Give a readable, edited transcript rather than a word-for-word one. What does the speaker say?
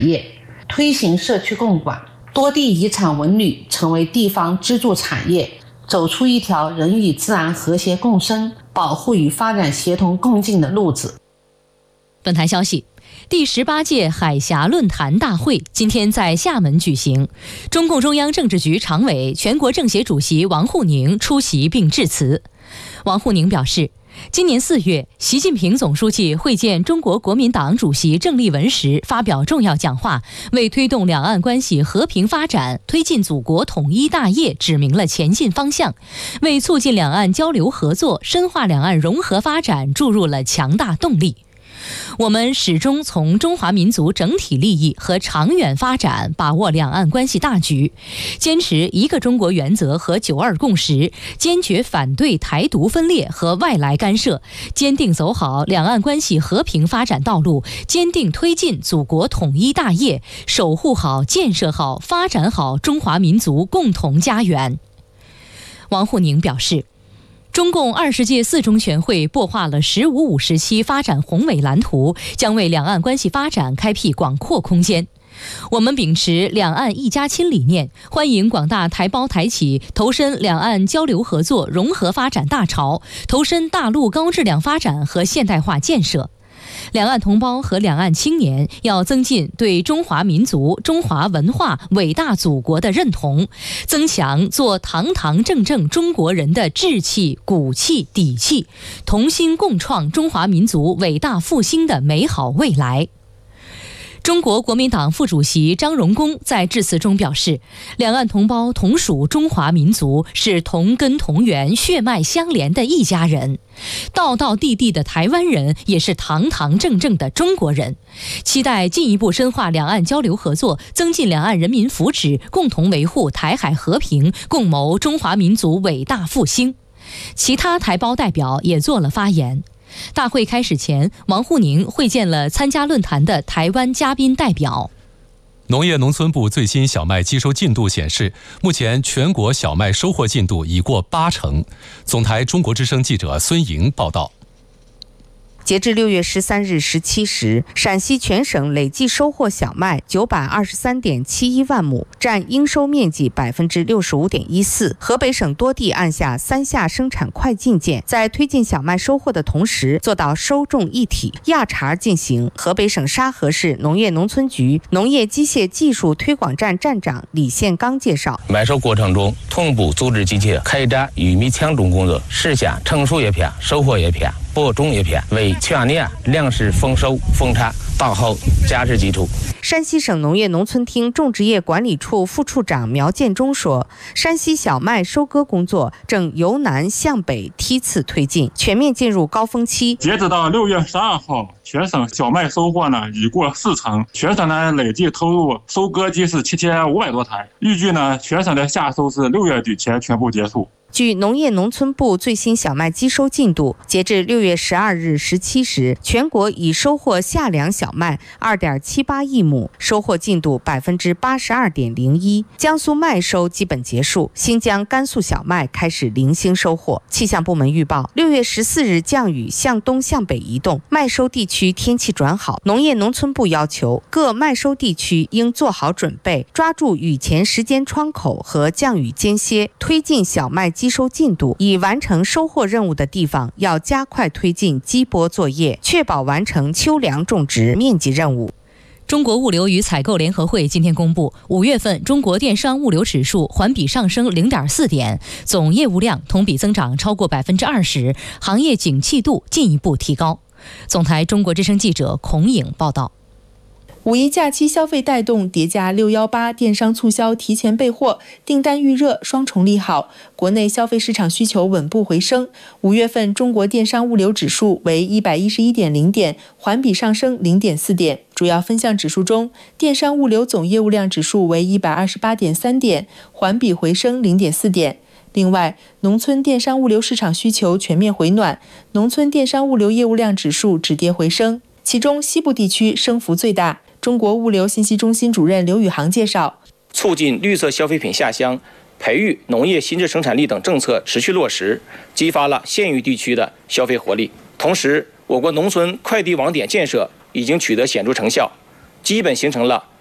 业，推行社区共管，多地遗产文旅成为地方支柱产业，走出一条人与自然和谐共生、保护与发展协同共进的路子。 本台消息，第18届海峡论坛大会今天在厦门举行，中共中央政治局常委、全国政协主席王沪宁出席并致辞。王沪宁表示，今年4月，习近平总书记会见中国国民党主席郑丽文时发表重要讲话，为推动两岸关系和平发展、推进祖国统一大业指明了前进方向，为促进两岸交流合作、深化两岸融合发展注入了强大动力。我们始终从中华民族整体利益和长远发展把握两岸关系大局，坚持一个中国原则和9·2共识，坚决反对台独分裂和外来干涉，坚定走好两岸关系和平发展道路，坚定推进祖国统一大业，守护好、建设好、发展好中华民族共同家园。王沪宁表示，中共20届4中全会擘画了“15五”时期发展宏伟蓝图，将为两岸关系发展开辟广阔空间。我们秉持两岸一家亲理念，欢迎广大台胞台企投身两岸交流合作融合发展大潮，投身大陆高质量发展和现代化建设。两岸同胞和两岸青年要增进对中华民族、中华文化、伟大祖国的认同，增强做堂堂正正中国人的志气、骨气、底气，同心共创中华民族伟大复兴的美好未来。中国国民党副主席张荣恭在致辞中表示，两岸同胞同属中华民族，是同根同源、血脉相连的一家人。道道地地的台湾人也是堂堂正正的中国人，期待进一步深化两岸交流合作，增进两岸人民福祉，共同维护台海和平，共谋中华民族伟大复兴。其他台胞代表也做了发言。大会开始前，王沪宁会见了参加论坛的台湾嘉宾代表。 农业农村部最新小麦机收进度显示，目前全国小麦收获进度已过80%。总台中国之声记者孙莹报道。 截至6月13日17时，陕西全省累计收获小麦923.71万亩，占应收面积65.14%。河北省多地按下3下生产快进键，在推进小麦收获的同时，做到收种一体。压茬进行。河北省沙河市农业农村局农业机械技术推广站站长李宪刚介绍， 麦收过程中，同步组织机器开展玉米抢种工作，实现成熟叶片、收获叶片、播种叶片，为全年粮食丰收丰产打好坚实基础。 山西省农业农村厅种植业管理处副处长苗建中说，山西小麦收割工作正由南向北梯次推进，全面进入高峰期。 截止到6月12号，全省小麦收获已过40%，全省累计投入收割机是7500多台，预计全省的夏收是6月底前全部结束。 据农业农村部最新小麦机收进度，截至6月12日17时，全国已收获夏粮小麦2.78亿亩，收获进度82.01%。江苏麦收基本结束，新疆、甘肃小麦开始零星收获。气象部门预报，6月14日降雨向东向北移动，麦收地区天气转好。农业农村部要求各麦收地区应做好准备，抓住雨前时间窗口和降雨间歇，推进小麦机收进度。已完成收获任务的地方要加快推进基播作业，确保完成秋粮种植面积任务。 中国物流与采购联合会今天公布，5月份中国电商物流指数环比上升0.4点，总业务量同比增长超过20%，行业景气度进一步提高。总台中国之声记者孔颖报道。 五一假期消费带动，叠加618电商促销提前备货，订单预热，双重利好。国内消费市场需求稳步回升。5月份中国电商物流指数为111.0点，环比上升0.4点。主要分项指数中，电商物流总业务量指数为128.3点，环比回升0.4点。另外，农村电商物流市场需求全面回暖，农村电商物流业务量指数止跌回升，其中西部地区升幅最大。中国物流信息中心主任刘宇航介绍， 促进绿色消费品下乡、培育农业新质生产力等政策持续落实，激发了县域地区的消费活力。同时，我国农村快递网点建设已经取得显著成效， 基本形成了